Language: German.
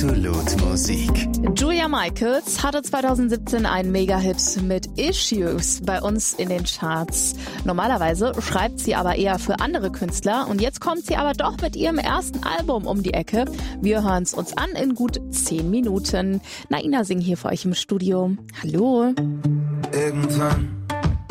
Absolut Musik. Julia Michaels hatte 2017 einen Mega-Hit mit Issues bei uns in den Charts. Normalerweise schreibt sie aber eher für andere Künstler und jetzt kommt sie aber doch mit ihrem ersten Album um die Ecke. Wir hören es uns an in gut 10 Minuten. Naina Singh hier für euch im Studio. Hallo. Irgendwann